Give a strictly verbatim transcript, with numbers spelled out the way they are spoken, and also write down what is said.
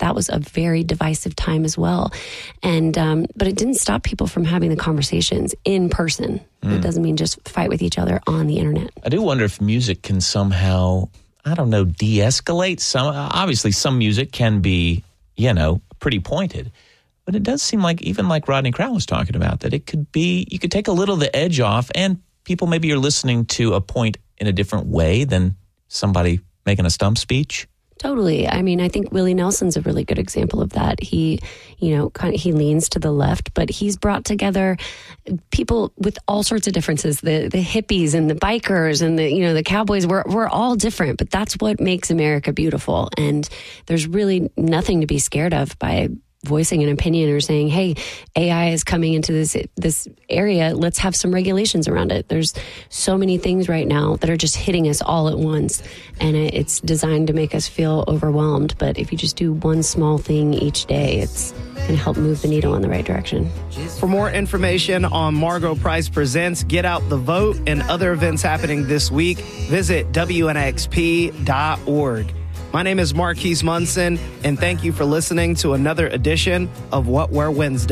that was a very divisive time as well. And um, but it didn't stop people from having the conversations in person. Mm. It doesn't mean just fight with each other on the internet. I do wonder if music can somehow, I don't know, de-escalate. Some obviously, some music can be, you know, pretty pointed. But it does seem like, even like Rodney Crowell was talking about, that it could be, you could take a little of the edge off, and people maybe are listening to a point in a different way than somebody making a stump speech. Totally. I mean, I think Willie Nelson's a really good example of that. He, you know, kind of, he leans to the left, but he's brought together people with all sorts of differences. The the hippies and the bikers and the, you know, the cowboys. We're we're all different, but that's what makes America beautiful. And there's really nothing to be scared of by voicing an opinion or saying, hey, A I is coming into this this area. Let's have some regulations around it. There's so many things right now that are just hitting us all at once. And it's designed to make us feel overwhelmed. But if you just do one small thing each day, it's going to help move the needle in the right direction. For more information on Margo Price Presents, Get Out the Vote, and other events happening this week, visit W N X P dot org. My name is Marquise Munson, and thank you for listening to another edition of What We're Wednesday.